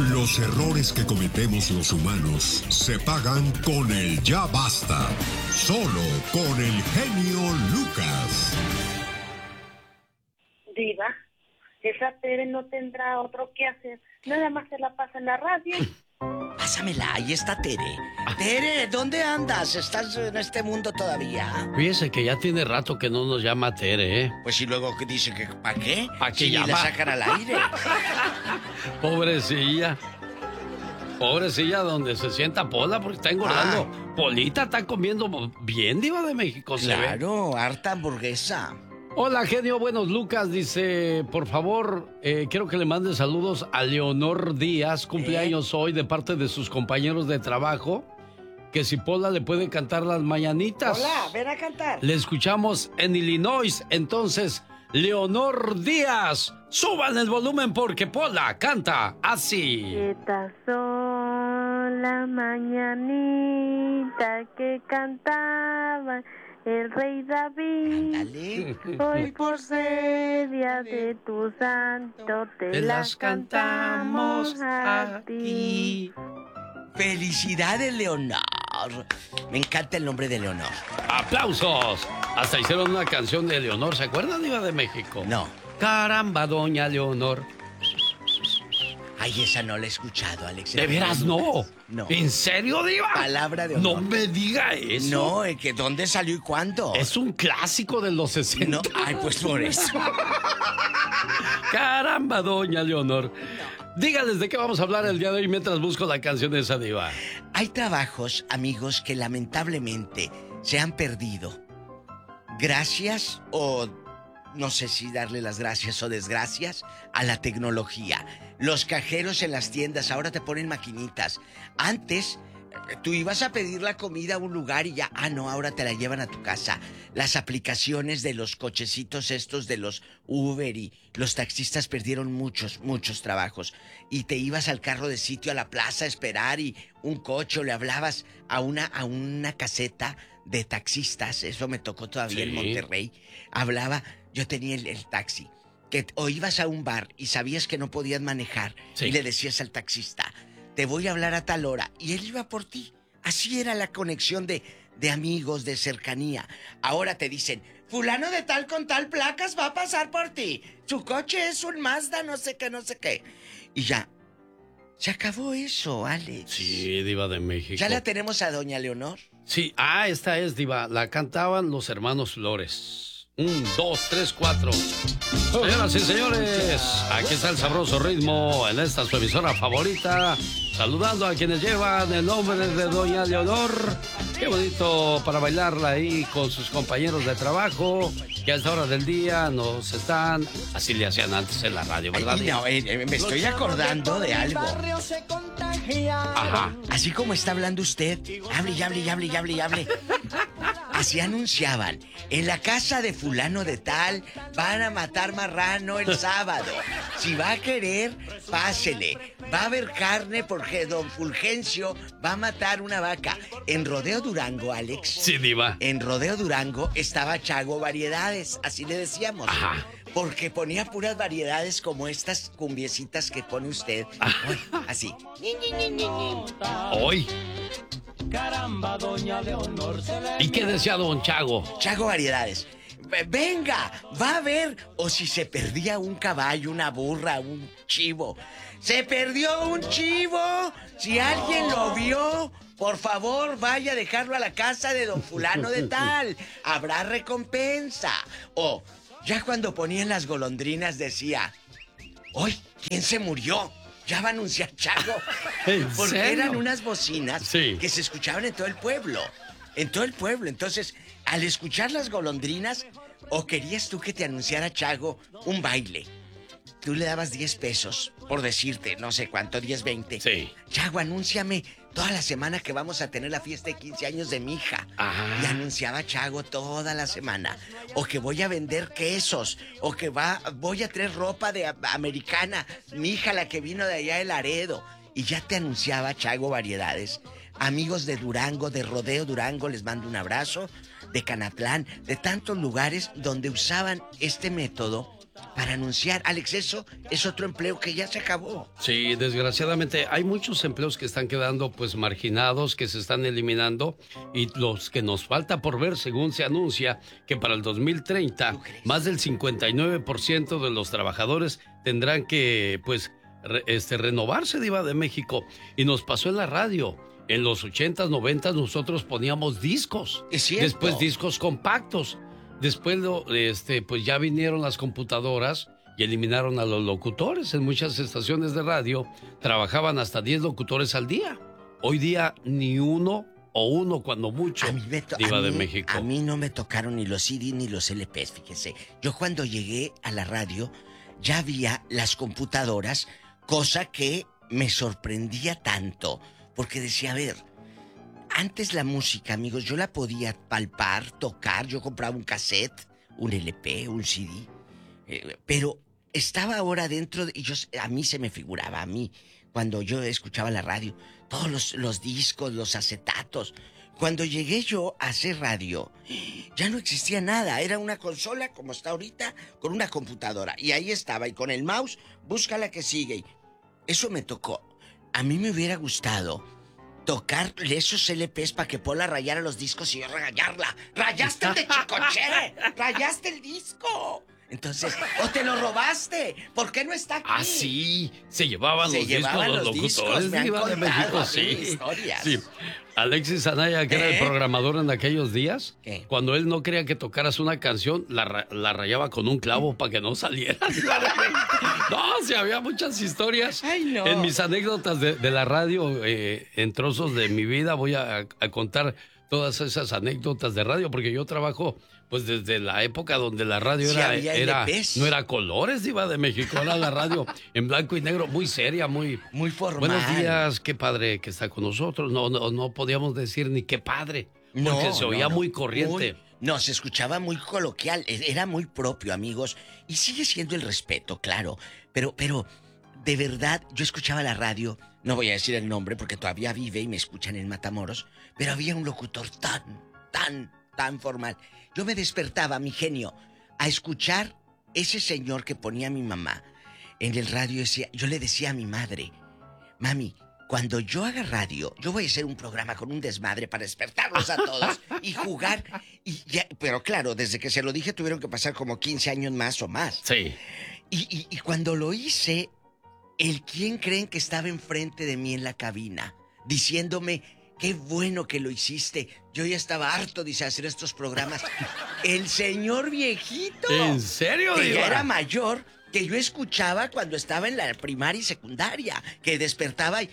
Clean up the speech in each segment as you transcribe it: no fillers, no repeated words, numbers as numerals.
Los errores que cometemos los humanos se pagan con el ya basta. Solo con el genio Lucas. Diva, esa Tere no tendrá otro que hacer. Nada más se la pasa en la radio. Pásamela, ahí está Tere. Tere, ¿dónde andas? ¿Estás en este mundo todavía? Fíjese que ya tiene rato que no nos llama Tere, ¿eh? Pues y luego que dice que ¿para qué? ¿Para qué si llama? la sacan al aire. Pobrecilla. Pobrecilla, donde se sienta Pola, porque está engordando. Polita está comiendo bien, Diva de México, ¿se ve? Claro, harta hamburguesa. Hola, genio, buenos Lucas. Dice, por favor, quiero que le mande saludos a Leonor Díaz, cumpleaños hoy, de parte de sus compañeros de trabajo, que si Pola le puede cantar las mañanitas. Hola, ven a cantar. Le escuchamos en Illinois, entonces, Leonor Díaz, suban el volumen porque Pola canta así. Estas son las mañanitas que cantaba el rey David. Dale. Hoy por ser día de tu santo te las cantamos a ti. Felicidades, Leonor. Me encanta el nombre de Leonor. ¡Aplausos! Hasta hicieron una canción de Leonor, ¿se acuerdan, Diva de México? No. Caramba, doña Leonor. Ay, esa no la he escuchado, Alex. ¿De veras no? No. ¿En serio, Diva? Palabra de honor. No me diga eso. No, ¿que dónde salió y cuándo? Es un clásico de los 60. No, ay, pues por eso. Caramba, doña Leonor. Dígales de qué vamos a hablar el día de hoy mientras busco la canción de esa diva. Hay trabajos, amigos, que lamentablemente se han perdido. Gracias o no sé si darle las gracias o desgracias a la tecnología. Los cajeros en las tiendas ahora te ponen maquinitas. Antes tú ibas a pedir la comida a un lugar y ya, no, ahora te la llevan a tu casa. Las aplicaciones de los cochecitos estos de los Uber y los taxistas perdieron muchos trabajos. Y te ibas al carro de sitio a la plaza a esperar y un coche o le hablabas a una caseta de taxistas. Eso me tocó todavía en Monterrey. Yo tenía el taxi. O ibas a un bar y sabías que no podías manejar y le decías al taxista, te voy a hablar a tal hora, y él iba por ti. Así era la conexión de amigos, de cercanía. Ahora te dicen, fulano de tal con tal placas va a pasar por ti. Su coche es un Mazda, no sé qué. Y ya, se acabó eso, Alex. Sí, diva de México. ¿Ya la tenemos a doña Leonor? Sí, esta es, diva. La cantaban los hermanos Flores. 1, 2, 3, 4. Señoras y señores, aquí está el sabroso ritmo en esta su emisora favorita. Saludando a quienes llevan el nombre de doña Leonor. Qué bonito para bailarla ahí con sus compañeros de trabajo, que a esta hora del día nos están... Así le hacían antes en la radio, ¿verdad? Ay, no, me estoy acordando de algo. Ajá. Así como está hablando usted, hable. Así anunciaban, en la casa de fulano de tal van a matar marrano el sábado. Si va a querer, pásele. Va a haber carne porque don Fulgencio va a matar una vaca. En Rodeo Durango, Alex. Sí, diva. En Rodeo Durango estaba Chago Variedades, así le decíamos. Ajá. Porque ponía puras variedades como estas cumbiecitas que pone usted. Así. Hoy. Caramba, doña Leonor. ¿Y qué decía don Chago? Chago Variedades. Venga, va a ver. O si se perdía un caballo, una burra, un chivo. ¡Se perdió un chivo! Si alguien lo vio, por favor, vaya a dejarlo a la casa de don fulano de tal. Habrá recompensa. O ya cuando ponían las golondrinas decía, ¡hoy! ¿Quién se murió? Ya va a anunciar Chago. Porque serio? eran unas bocinas que se escuchaban en todo el pueblo. En todo el pueblo. Entonces, al escuchar las golondrinas, o querías tú que te anunciara Chago un baile. Tú le dabas 10 pesos, por decirte, no sé cuánto, 10, 20. Sí. Chago, anúnciame toda la semana que vamos a tener la fiesta de 15 años de mi hija. Ajá. Y anunciaba Chago toda la semana. O que voy a vender quesos. O que voy a traer ropa de americana. Mi hija, la que vino de allá de Laredo. Y ya te anunciaba Chago Variedades. Amigos de Durango, de Rodeo Durango, les mando un abrazo. De Canatlán, de tantos lugares donde usaban este método para anunciar. Alex, eso es otro empleo que ya se acabó. Sí, desgraciadamente hay muchos empleos que están quedando pues marginados, que se están eliminando, y los que nos falta por ver, según se anuncia que para el 2030 más del 59% de los trabajadores tendrán que pues renovarse, Diva de México. Y nos pasó en la radio. En los 80s, 90s nosotros poníamos discos. Es cierto. Después discos compactos. Después pues ya vinieron las computadoras y eliminaron a los locutores. En muchas estaciones de radio trabajaban hasta 10 locutores al día. Hoy día ni uno o uno cuando mucho, Diva de México. A mí no me tocaron ni los CD ni los LPs, fíjese. Yo cuando llegué a la radio ya había las computadoras, cosa que me sorprendía tanto, porque decía, a ver, antes la música, amigos, yo la podía palpar, tocar, yo compraba un cassette, un LP, un CD, pero estaba ahora dentro y a mí se me figuraba, a mí, cuando yo escuchaba la radio, todos los discos, los acetatos. Cuando llegué yo a hacer radio, ya no existía nada. Era una consola como está ahorita, con una computadora. Y ahí estaba, y con el mouse, busca la que sigue. Eso me tocó. A mí me hubiera gustado tocar esos LPs para que Pola rayara los discos y yo rayarla. ¡Rayaste el de Chicoche! ¡Rayaste el disco! Entonces, ¡o te lo robaste! ¿Por qué no está aquí? Ah, sí, se llevaban los discos los locutores de Diva de México, sí. Sí. Alexis Anaya, que era el programador en aquellos días, cuando él no quería que tocaras una canción, la rayaba con un clavo para que no saliera. No, sí, había muchas historias. Ay, no. En mis anécdotas de la radio, en trozos de mi vida, voy a contar todas esas anécdotas de radio, porque yo trabajo pues desde la época donde la radio no era colores, Diva de México, era la radio en blanco y negro, muy seria, muy formal. Buenos días, qué padre que está con nosotros. No podíamos decir ni qué padre, porque se oía muy corriente. Se escuchaba muy coloquial, era muy propio, amigos, y sigue siendo el respeto, claro, pero de verdad, yo escuchaba la radio, no voy a decir el nombre porque todavía vive y me escuchan en Matamoros, pero había un locutor tan formal. Yo me despertaba, mi genio, a escuchar ese señor que ponía a mi mamá en el radio. Yo le decía a mi madre, mami, cuando yo haga radio, yo voy a hacer un programa con un desmadre para despertarlos a todos y jugar. Pero claro, desde que se lo dije tuvieron que pasar como 15 años más o más. Sí. Y cuando lo hice, ¿quién creen que estaba enfrente de mí en la cabina? Diciéndome, qué bueno que lo hiciste. Yo ya estaba harto de hacer estos programas. El señor viejito. ¿En serio, que Diva? ya era mayor, que yo escuchaba cuando estaba en la primaria y secundaria, que despertaba y...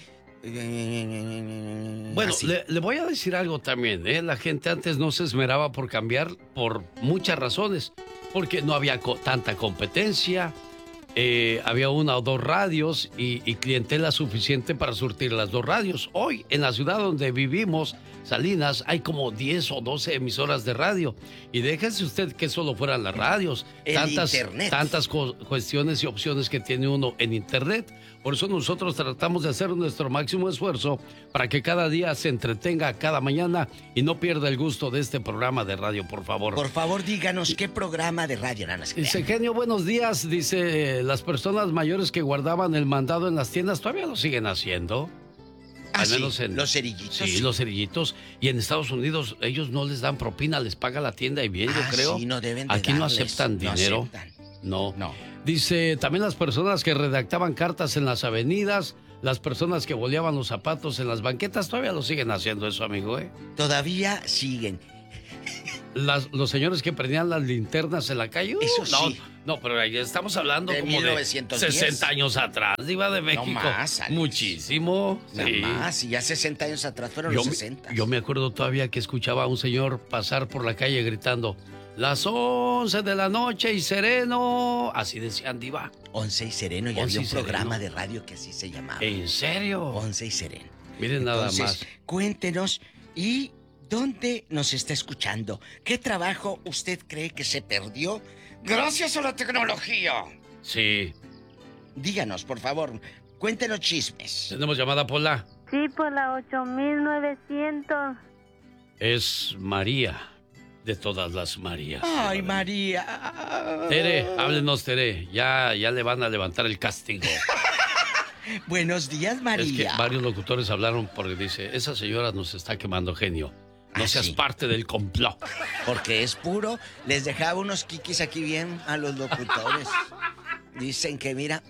Bueno, le voy a decir algo también, ¿eh? La gente antes no se esmeraba por cambiar por muchas razones. Porque no había tanta competencia, había una o dos radios y clientela suficiente para surtir las dos radios. Hoy, en la ciudad donde vivimos, Salinas, hay como 10 o 12 emisoras de radio. Y déjese usted que solo fueran las radios. Tantas cuestiones y opciones que tiene uno en Internet. Por eso nosotros tratamos de hacer nuestro máximo esfuerzo para que cada día se entretenga cada mañana y no pierda el gusto de este programa de radio, por favor. Por favor, díganos qué programa de radio, Nanas. Dice, genio, buenos días. Dice, las personas mayores que guardaban el mandado en las tiendas todavía lo siguen haciendo. Al menos en los cerillitos. Sí, los cerillitos. Y en Estados Unidos ellos no les dan propina, les paga la tienda y bien, yo creo. Sí, no deben de Aquí no aceptan dinero. No. Dice, también las personas que redactaban cartas en las avenidas, las personas que boleaban los zapatos en las banquetas, todavía lo siguen haciendo eso, amigo, ¿eh? Todavía siguen. Los señores que prendían las linternas en la calle. Eso sí. No, pero ahí estamos hablando de como 1910. de 60 años atrás, Diva de México. No más, Alex. Muchísimo. No más, y ya 60 años atrás fueron los 60. Yo me acuerdo todavía que escuchaba a un señor pasar por la calle gritando, las 11 de la noche y sereno. Así decían, Diva. 11 y sereno, y había un programa de radio que así se llamaba. ¿En serio? 11 y sereno. Miren, nada más. Cuéntenos, ¿y dónde nos está escuchando? ¿Qué trabajo usted cree que se perdió gracias a la tecnología? Sí. Díganos, por favor, cuéntenos chismes. ¿Tenemos llamada, Pola? Sí, por la 8900. Es María. de todas las Marías. Ay, María. Tere, háblenos, Tere. Ya le van a levantar el castigo. Buenos días, María. Es que varios locutores hablaron porque dice, esa señora nos está quemando, genio. No seas sí. parte del complot. Porque es puro. Les dejaba unos kikis aquí bien a los locutores. Dicen que mira.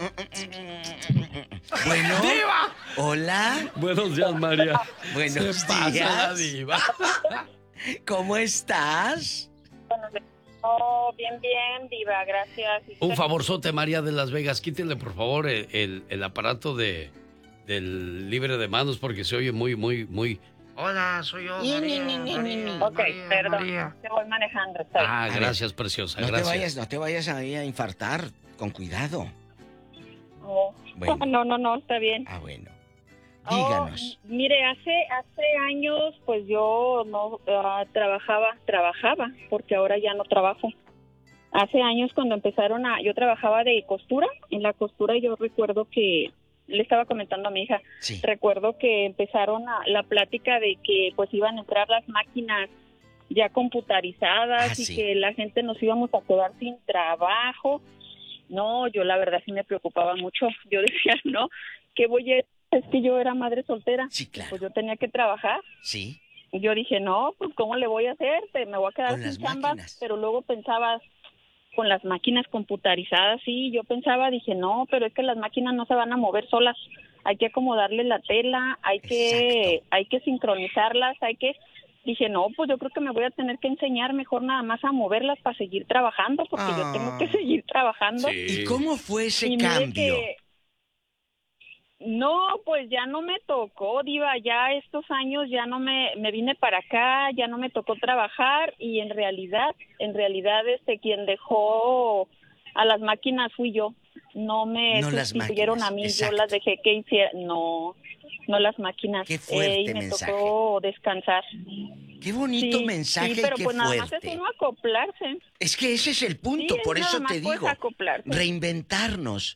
Bueno. ¡Diva! Hola. Buenos días, María. Buenos Se pasa días. la diva. ¿Cómo estás? Oh, bien, Diva, gracias. Un favorzote, María de Las Vegas. Quítele, por favor, el aparato del libre de manos porque se oye muy... Hola, soy yo, María. Ok, perdón. Te voy manejando. Estoy. Gracias, preciosa, No gracias. te vayas ahí a infartar. Con cuidado. Oh. Bueno. No, está bien. Bueno. Díganos. Mire, hace años, pues yo no trabajaba, porque ahora ya no trabajo. Hace años cuando empezaron yo trabajaba de costura. En la costura yo recuerdo que, le estaba comentando a mi hija, Sí. recuerdo que empezaron la plática de que pues iban a entrar las máquinas ya computarizadas y sí. que la gente nos íbamos a quedar sin trabajo. No, yo la verdad sí me preocupaba mucho. Yo decía, no, ¿qué voy a...? Es que yo era madre soltera. Sí, claro. Pues yo tenía que trabajar. Sí. Y yo dije, no, pues ¿cómo le voy a hacer? Me voy a quedar Con las sin chamba. máquinas. Pero luego pensaba, con las máquinas computarizadas, sí, yo pensaba, dije, no, pero es que las máquinas no se van a mover solas. Hay que acomodarle la tela, hay que sincronizarlas, Dije, no, pues yo creo que me voy a tener que enseñar mejor nada más a moverlas para seguir trabajando, porque yo tengo que seguir trabajando. Sí. ¿Y cómo fue ese Y mire cambio? No, pues ya no me tocó, Diva, ya estos años ya no me vine para acá, ya no me tocó trabajar y en realidad quien dejó a las máquinas fui yo. No me No las sustituyeron a mí, máquinas, yo exacto. las dejé que hicieran, no las máquinas. Qué fuerte y me mensaje. tocó descansar. Qué bonito Sí, mensaje sí, pero y qué pues nada más fuerte. es uno acoplarse. Es que ese es el punto, Sí, por nada eso más, te pues, digo. acoplarse. Reinventarnos.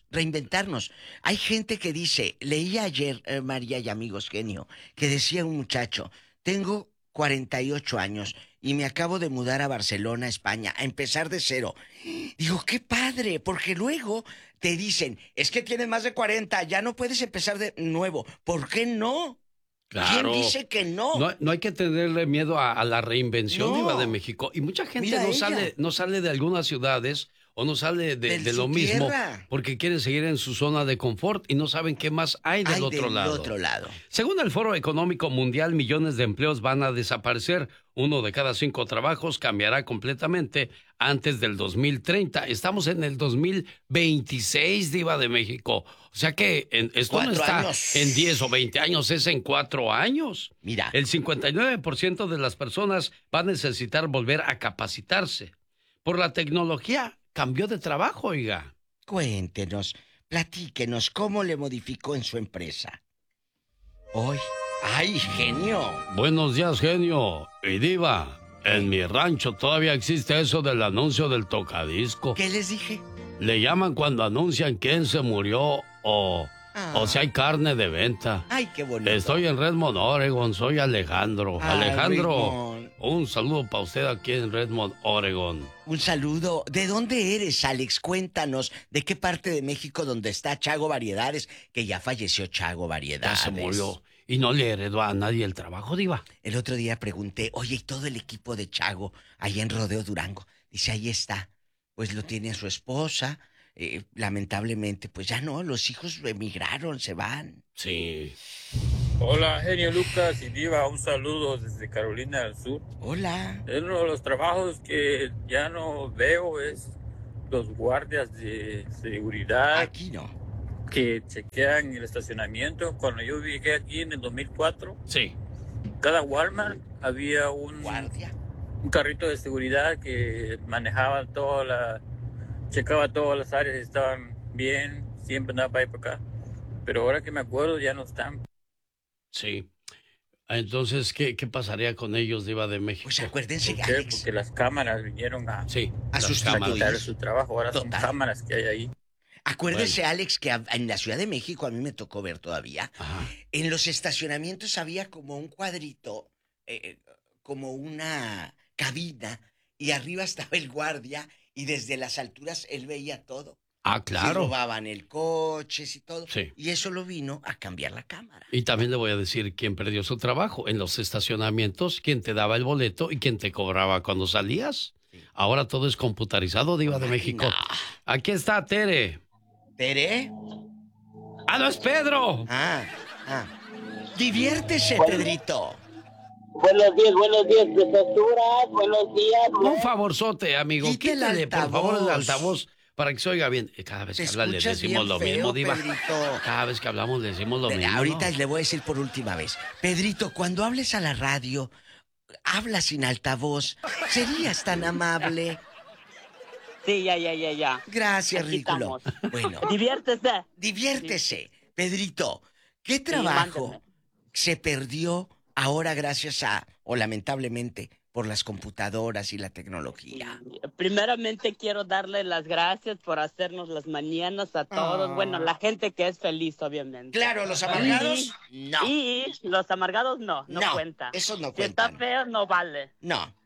Hay gente que dice, leí ayer, María y amigos, genio, que decía un muchacho, tengo 48 años y me acabo de mudar a Barcelona, España, a empezar de cero. Digo, qué padre, porque luego te dicen, es que tienes más de 40, ya no puedes empezar de nuevo. ¿Por qué no? Claro. ¿Quién dice que no? No hay que tenerle miedo a la reinvención, No. Diva de México. Y mucha gente Mira ella. no sale de algunas ciudades o no sale de De lo su mismo tierra. porque quieren seguir en su zona de confort y no saben qué más hay del otro lado. Según el Foro Económico Mundial, millones de empleos van a desaparecer. 1 de cada 5 trabajos cambiará completamente antes del 2030. Estamos en el 2026, Diva de México. O sea que esto no 4 está años. en 10 o 20 años, es en 4 años. Mira. El 59% de las personas va a necesitar volver a capacitarse. Por la tecnología, cambió de trabajo, oiga. Cuéntenos, platíquenos cómo le modificó en su empresa. Hoy. ¡Ay, genio! Buenos días, genio. Y Diva, en mi rancho todavía existe eso del anuncio del tocadisco. ¿Qué les dije? Le llaman cuando anuncian quién se murió o si hay carne de venta. ¡Ay, qué bonito! Estoy en Redmond, Oregon. Soy Alejandro. Ay, Alejandro, Redmond. un saludo para usted aquí en Redmond, Oregon. Un saludo. ¿De dónde eres, Alex? Cuéntanos. ¿De qué parte de México donde está Chago Variedades? Que ya falleció Chago Ya Variedades. se murió. Y no le heredó a nadie el trabajo, Diva. El otro día pregunté, oye, ¿y todo el equipo de Chago ahí en Rodeo Durango? Dice, ahí está. Pues lo tiene su esposa. Lamentablemente, pues ya no, los hijos emigraron, se van. Sí. Hola, genio Lucas y Diva, un saludo desde Carolina del Sur. Hola. Uno de los trabajos que ya no veo es los guardias de seguridad Aquí no. que chequean el estacionamiento. Cuando yo llegué aquí en el 2004, Sí. cada Walmart había un Guardia. carrito de seguridad que manejaba checaba todas las áreas, estaban bien, siempre andaba para ahí para acá. Pero ahora que me acuerdo ya no están. Sí. Entonces, ¿qué pasaría con ellos, Diva de México? Pues acuérdense, ¿Por qué? Alex. Porque las cámaras vinieron a Sí. A las sustituir. cámaras. quitar su trabajo. Ahora son Total. cámaras que hay ahí. Acuérdese, Alex, que en la Ciudad de México, a mí me tocó ver todavía, Ajá. en los estacionamientos había como un cuadrito, como una cabina y arriba estaba el guardia y desde las alturas él veía todo. Ah, claro. Si robaban el coche y todo. Sí. Y eso lo vino a cambiar la cámara. Y también le voy a decir quién perdió su trabajo. En los estacionamientos, quién te daba el boleto y quién te cobraba cuando salías. Sí. Ahora todo es computarizado, Diva de México. Aquí está Tere. ¿Tere? ¡Ah, no es Pedro! Diviértese, Pedrito. Buenos días, preciosura. Buenos días. Un favorzote, amigo. Quítale, por favor, el altavoz para que se oiga bien. Cada vez que habla le decimos lo mismo, Diva. Pedrito. Cada vez que hablamos le decimos lo mismo. Ahorita le voy a decir por última vez. Pedrito, cuando hables a la radio, habla sin altavoz. ¿Serías tan amable? Sí, ya. Gracias, Aquí ridículo. Estamos. Bueno. Diviértese. Pedrito, ¿qué trabajo se perdió ahora gracias a, o lamentablemente, por las computadoras y la tecnología? Primeramente quiero darle las gracias por hacernos las mañanas a todos. Bueno, la gente que es feliz, obviamente. Claro, los amargados, no. Y los amargados no cuenta. Esos no si cuentan. está feo, no vale. No.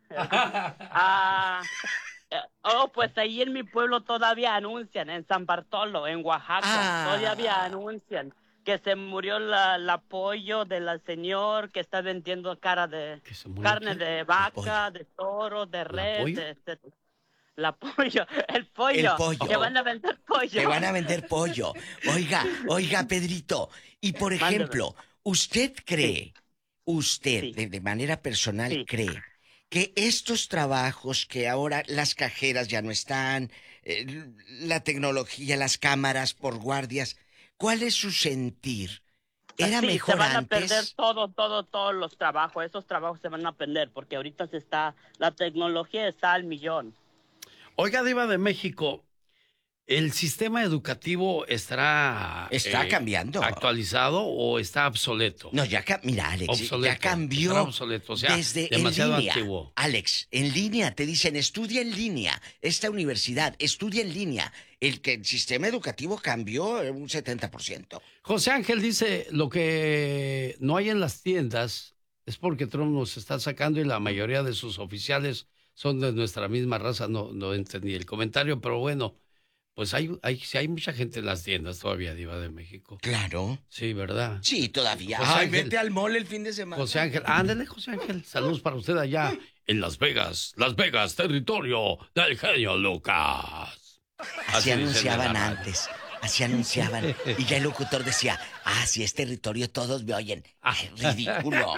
Pues ahí en mi pueblo todavía anuncian, en San Bartolo, en Oaxaca, todavía anuncian que se murió el apoyo de la señora que está vendiendo carne de vaca, de toro, de res, el pollo. Que van a vender pollo. Oiga, Pedrito. Y por ejemplo, ¿usted cree, de manera personal cree que estos trabajos que ahora las cajeras ya no están, la tecnología, las cámaras por guardias, ¿cuál es su sentir? ¿Era mejor se van antes? A perder todos los trabajos. Esos trabajos se van a perder porque ahorita la tecnología está al millón. Oiga, Diva de México, ¿el sistema educativo está cambiando, actualizado o está obsoleto? No, mira, Alex, obsoleto, ya cambió. Está obsoleto, o sea, demasiado en línea. Antiguo. Alex, en línea te dicen, estudia en línea. Esta universidad, estudia en línea. El sistema educativo cambió un 70%. José Ángel dice, lo que no hay en las tiendas es porque Trump nos está sacando y la mayoría de sus oficiales son de nuestra misma raza. No entendí el comentario, pero bueno, pues hay mucha gente en las tiendas todavía, Diva de México. Claro. Sí, ¿verdad? Sí, todavía. Vete al mall el fin de semana. José Ángel, ándale, José Ángel. Saludos para usted allá en Las Vegas, territorio del genio Lucas. Así anunciaban antes. Y ya el locutor decía, si es territorio, todos me oyen. Ridículo.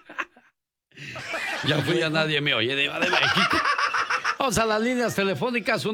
Ya fui a nadie me oye, Diva de México. Vamos a las líneas telefónicas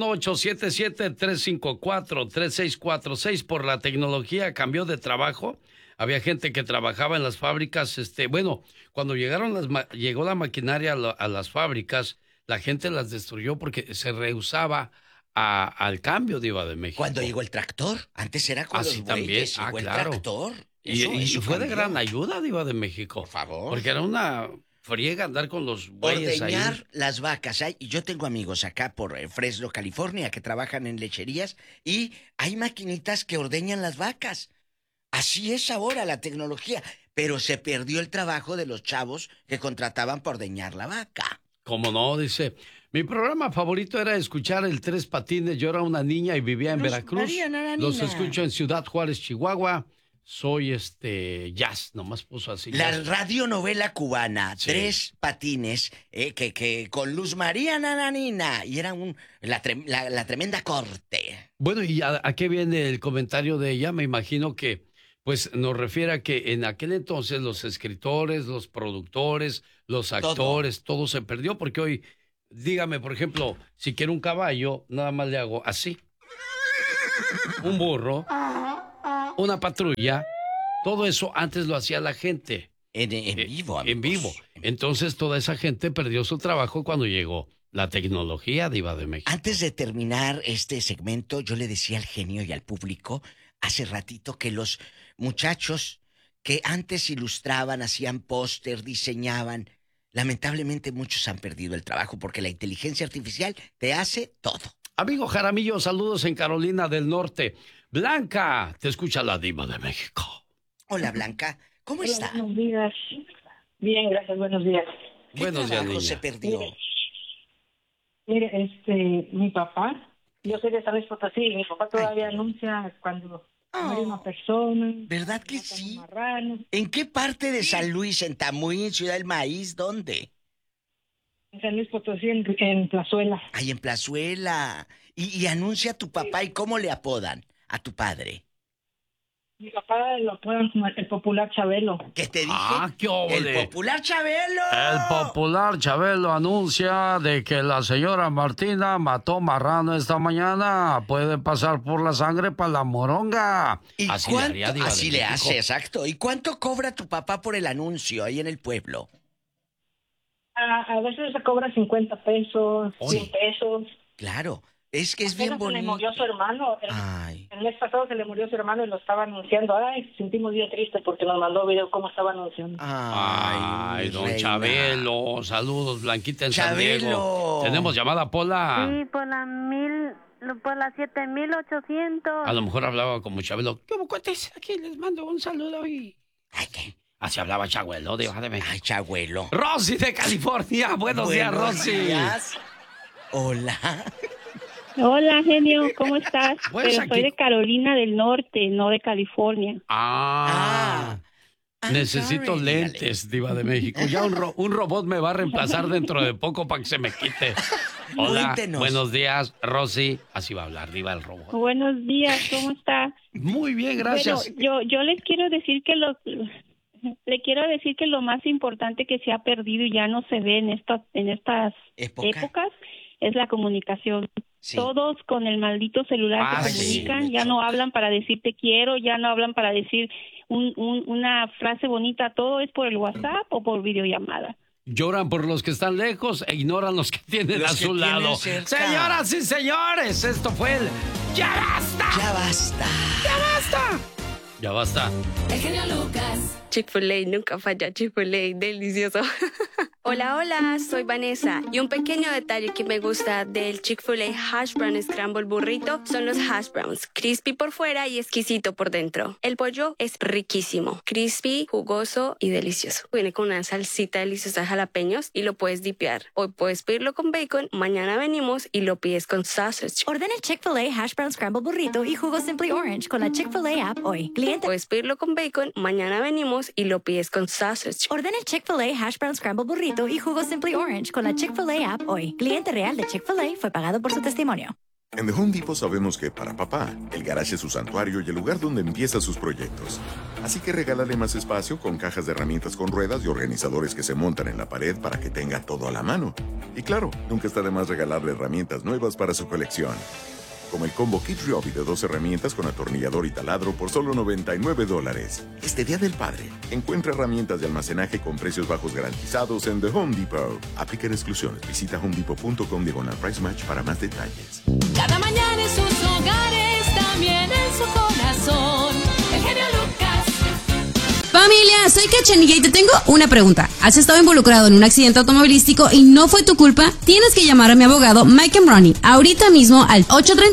1877-354-3646. Por la tecnología cambió de trabajo. Había gente que trabajaba en las fábricas. Cuando llegó la maquinaria a las fábricas, la gente las destruyó porque se rehusaba al cambio, Diva de México. Cuando llegó el tractor, antes era con los bueyes, llegó el tractor. Eso fue de gran ayuda, Diva de México. Por favor. Porque era una friega andar con los bueyes ahí. Ordeñar las vacas. Y yo tengo amigos acá por Fresno, California, que trabajan en lecherías y hay maquinitas que ordeñan las vacas. Así es ahora la tecnología. Pero se perdió el trabajo de los chavos que contrataban por ordeñar la vaca. ¿Cómo no? Dice, mi programa favorito era escuchar el Tres Patines. Yo era una niña y vivía en Veracruz. Los escucho en Ciudad Juárez, Chihuahua. Soy jazz, nomás puso así. La radionovela cubana, sí. Tres Patines, que con Luz María Nananina, y era la tremenda corte. Bueno, ¿y a qué viene el comentario de ella? Me imagino que pues nos refiere a que en aquel entonces los escritores, los productores, los actores, todo se perdió, porque hoy, dígame, por ejemplo, si quiero un caballo, nada más le hago así. Un burro. Una patrulla, todo eso antes lo hacía la gente. En vivo, amigos. En vivo. Entonces toda esa gente perdió su trabajo cuando llegó la tecnología, Diva de México. Antes de terminar este segmento, yo le decía al genio y al público hace ratito que los muchachos que antes ilustraban, hacían póster, diseñaban, lamentablemente muchos han perdido el trabajo porque la inteligencia artificial te hace todo. Amigo Jaramillo, saludos en Carolina del Norte. Blanca, te escucha la Diva de México. Hola, Blanca. ¿Cómo está? Buenos días. Bien, gracias, buenos días. Buenos días, niña. Se perdió? Mire, mi papá, yo soy de San Luis Potosí, y mi papá todavía anuncia cuando muere una persona. ¿Verdad que sí? Marrano. ¿En qué parte de San Luis? ¿En Tamuín, en Ciudad del Maíz? ¿Dónde? En San Luis Potosí, en Plazuela. Ay, en Plazuela. Y anuncia a tu papá, ¿y cómo le apodan a tu padre? Mi papá lo apodan como el popular Chabelo. ¿Qué te dije? ¡Qué óvole! ¡El popular Chabelo! El popular Chabelo anuncia de que la señora Martina mató marrano esta mañana. Puede pasar por la sangre para la moronga. ¿Y así cuánto? le haría, Diva Así de le México. hace, exacto. ¿Y cuánto cobra tu papá por el anuncio ahí en el pueblo? A veces se cobra 50 pesos, 100 pesos. Claro. Es que es bien Apenas se le bonito. murió su hermano. Ay. El mes pasado se le murió su hermano y lo estaba anunciando. Ay, sentimos bien triste porque nos mandó video cómo estaba anunciando. Ay, don reina. Chabelo. Saludos, Blanquita en San Chabelo. Diego. Tenemos llamada, Pola. Sí, por la 7800. A lo mejor hablaba como Chabelo. ¿Qué cuates? Aquí les mando un saludo y... Ay, ¿qué? Así hablaba Chabelo, Diva de México. Ay, Chabelo. Rosy de California. Buenos días, Rosy. días. Hola. Hola, genio, ¿cómo estás? Pues Pero aquí- soy de Carolina del Norte, no de California. Necesito sorry, lentes, Diva de México. Ya un robot me va a reemplazar dentro de poco para que se me quite. Hola, Cuéntenos. buenos días, Rosy. Así va a hablar, Diva, el robot. Buenos días, ¿cómo está? Muy bien, gracias. Bueno, yo les quiero decir que lo más importante que se ha perdido y ya no se ve en estas épocas es la comunicación. Sí. Todos con el maldito celular se sí, comunican, me ya no choca. hablan para decir te quiero, ya no hablan para decir una frase bonita, todo es por el WhatsApp o por videollamada. Lloran por los que están lejos e ignoran los que tienen Los a que su tienen lado. cerca. Señoras y señores, esto fue el ¡Ya basta! Ya basta. ¡Ya basta! Ya basta. El genio Lucas. Chick-fil-A, nunca falla Chick-fil-A, delicioso. Hola, hola, soy Vanessa. Y un pequeño detalle que me gusta del Chick-fil-A Hash Brown Scramble Burrito son los hash browns, crispy por fuera y exquisito por dentro. El pollo es riquísimo, crispy, jugoso y delicioso. Viene con una salsita deliciosa de jalapeños y lo puedes dipear. Hoy puedes pedirlo con bacon, mañana venimos y lo pides con sausage. Ordena el Chick-fil-A Hash Brown Scramble Burrito y jugo Simply Orange con la Chick-fil-A app hoy. Cliente. Puedes pedirlo con bacon, mañana venimos y lo pides con sausage. Ordena el Chick-fil-A Hash Brown Scramble Burrito y jugo Simply Orange con la Chick-fil-A app hoy. Cliente real de Chick-fil-A fue pagado por su testimonio. En The Home Depot sabemos que para papá, el garage es su santuario y el lugar donde empieza sus proyectos. Así que regálale más espacio con cajas de herramientas con ruedas y organizadores que se montan en la pared para que tenga todo a la mano. Y claro, nunca está de más regalarle herramientas nuevas para su colección. Como el combo Kit Ryobi de 2 herramientas con atornillador y taladro por solo $99. Este Día del Padre, encuentra herramientas de almacenaje con precios bajos garantizados en The Home Depot. Aplican exclusiones. Visita homedepot.com/price match para más detalles. Cada mañana en sus hogares, también en su corazón. El genio Lucas. Familia, soy Cachanilla y te tengo una pregunta. ¿Has estado involucrado en un accidente automovilístico y no fue tu culpa? Tienes que llamar a mi abogado Mike Ronnie ahorita mismo al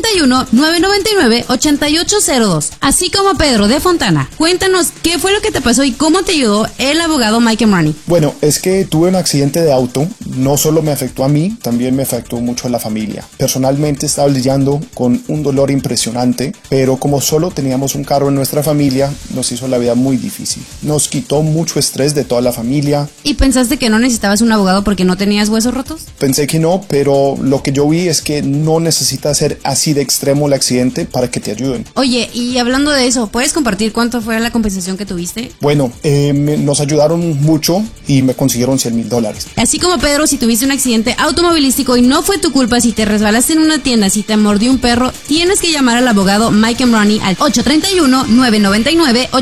831-999-8802. Así como Pedro de Fontana. Cuéntanos qué fue lo que te pasó y cómo te ayudó el abogado Mike Ronnie. Bueno, es que tuve un accidente de auto. No solo me afectó a mí, también me afectó mucho a la familia. Personalmente estaba lidiando con un dolor impresionante, pero como solo teníamos un carro en nuestra familia, nos hizo la vida muy difícil. Nos quitó mucho estrés de toda la familia. ¿Y pensaste que no necesitabas un abogado porque no tenías huesos rotos? Pensé que no, pero lo que yo vi es que no necesita ser así de extremo el accidente para que te ayuden. Oye, y hablando de eso, ¿puedes compartir cuánto fue la compensación que tuviste? Bueno, nos ayudaron mucho y me consiguieron $100,000. Así como Pedro, si tuviste un accidente automovilístico y no fue tu culpa, si te resbalaste en una tienda, si te mordió un perro, tienes que llamar al abogado Mike Ronnie al 831-999-8802.